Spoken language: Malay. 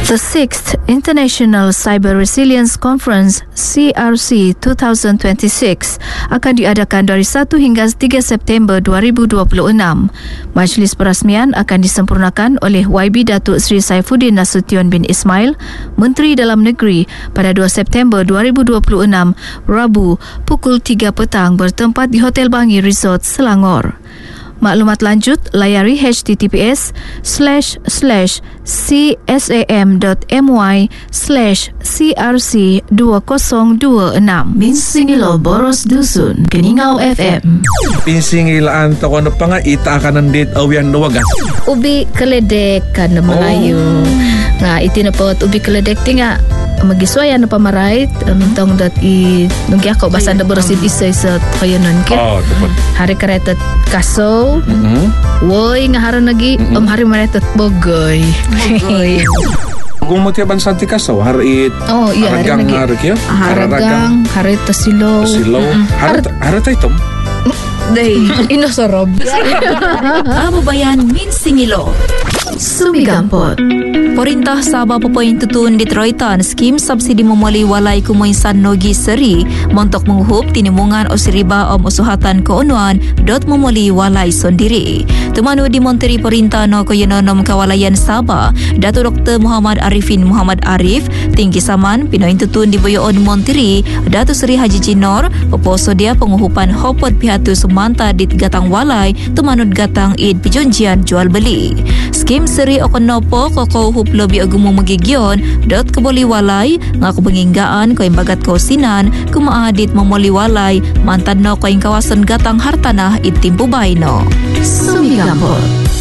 The 6th International Cyber Resilience Conference CRC 2026 akan diadakan dari 1 hingga 3 September 2026. Majlis perasmian akan disempurnakan oleh YB Datuk Seri Saifuddin Nasution bin Ismail, Menteri Dalam Negeri pada 2 September 2026, Rabu, pukul 3 petang bertempat di Hotel Bangi Resort, Selangor. Maklumat lanjut layari https://csam.my/crc2026. Minsingilo Boros Dusun, Keningau FM. Pinsingilaan toko na pa nga ita ka ng date awian nawagas. Ubi keledek kan na Melayu. Nga iti na po ubi keledek tinga magiswayan na pamarait tong dat nungki ako basta na borosid isay sa kayanon ke. Tepat. Hari karetat kaso. Woy nga haron lagi hari maretat bogoy. Kung matiaban sa tikaso, harit. Oh iya, haragang harik ya. Haragang, harit tasilaw. Harit itom. Day, inosorob. Amo bayan minsingilo. Sumigampot. Perintah Sabah Popoin Tutun Detroitan skim subsidi memulai walai kumoinsan Nogi Seri montok menguhup tinimungan o siriba om usuhatan keunuan dot memulai walai sondiri. Temanu di Menteri Perintah no Koyononom Kawalayan Sabah, Datuk Dr. Muhammad Arifin Muhammad Arif, tinggi saman Pinoin Tutun di Boyoon Menteri, Datuk Seri Haji Jinor, poposo dia penguhupan hopot pihatu semanta di gatang walai, temanut gatang id pijunjian jual beli. Skim Seri Okonopo koko hup lobi agumo magigyon dot kaboli walay ngaku penginggaan ko imbagat kausinan kumaadit memoli walay mantan no ko kawasan gatang hartanah itim bubayno. Sumigampot.